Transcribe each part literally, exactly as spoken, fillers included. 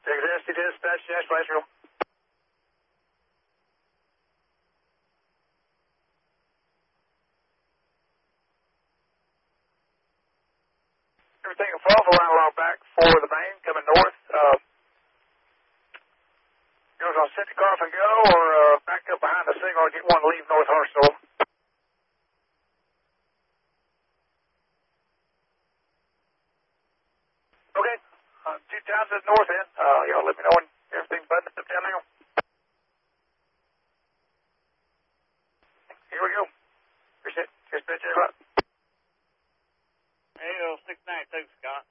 Existing dispatch, yes, Glacial. Everything will fall the line along back for the main coming north. Uh, you know, I'll set the car off and go, or uh, back up behind the signal and get one to leave North Hartsville. Okay, uh, two times at the north end. Uh, y'all let me know when everything's buttoned up down there. Here we go. Appreciate it. Dispatch, everybody. L six ninety-two, Scott.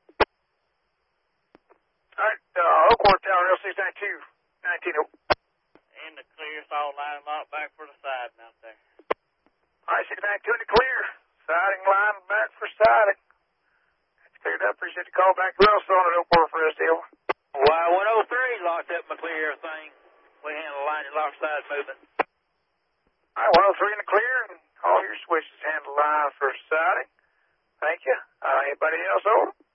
All right, uh, Oakwood Tower, L six ninety-two, nineteen oh. In the clear, saw line lock back for the siding out there. All right, six ninety-two in the clear. Siding line back for siding. That's cleared up. Appreciate the call back. Who else on it, Oakwood for this deal? Y one oh three locked up my clear everything. We handle line and lock side movement. All right, one oh three in the clear, and all your switches handle line for siding. Thank you. Uh, anybody else over?